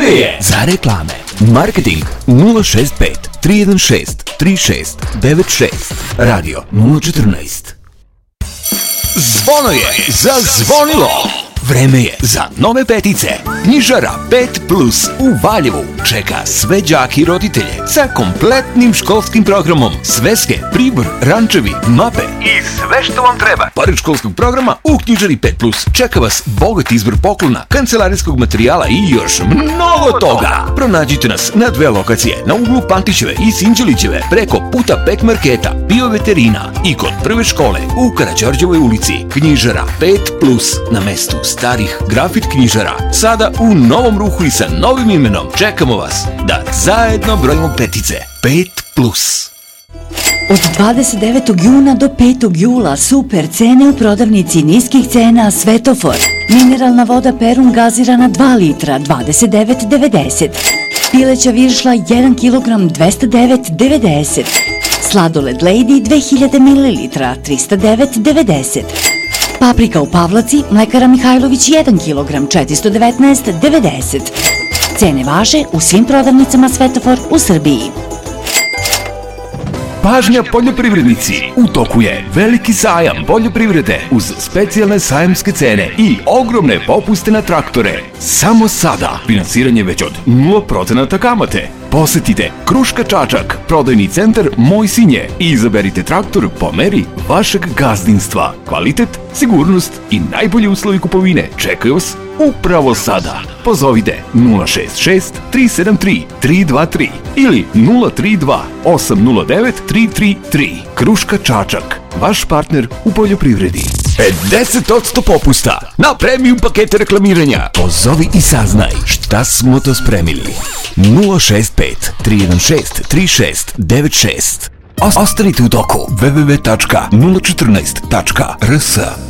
je za reklame. Marketing 065 316 3696. Radio 014. Zvono je zazvonilo. Vreme je za nove petice. Knjižara 5+ u Valjevu čeka sve đake i roditelje sa kompletnim školskim programom. Sveske, pribor, rančevi, mape i sve što vam treba. Pored školskog programa u Knjižari 5+ čeka vas bogat izbor poklona, kancelarijskog materijala i još mnogo toga. Pronađite nas na 2 lokacije, na uglu Pantićeve i Sinđelićeve, preko puta Pek marketa, bioveterina i kod prve škole u Karađorđevoj ulici. Knjižara 5+ na mestu starih grafit knjižara, sada u novom ruhu i sa novim imenom. Čekamo vas da zajedno brojimo petice. 5+. Od 29. juna do 5. jula super cene u prodavnici niskih cena Svetofor. Mineralna voda Perun gazirana 2 litra 29,90. Pileća viršla 1 kg 209,90. Sladoled Lady 2000 ml 309,90. Paprika u Pavlaci, mlekara Mihajlović 1 kg 419,90. Cene važe u svim prodavnicama Svetofor u Srbiji. Pažnja poljoprivrednici, u toku je veliki sajam poljoprivrede uz specijalne sajamske cene i ogromne popuste na traktore. Samo sada finansiranje već od 0% kamate. Posetite Kruška Čačak, prodajni centar Moj Sinje i izaberite traktor po meri vašeg gazdinstva. Kvalitet, sigurnost i najbolji uslovi kupovine čekaju vas upravo sada. Pozovite 066 373 323 ili 032 809 333. Kruška Čačak, vaš partner u poljoprivredi. 50% popusta na premium pakete reklamiranja. Pozovi i saznaj šta smo to spremili. 065 316 3696. Ostanite u toku www.014.rs.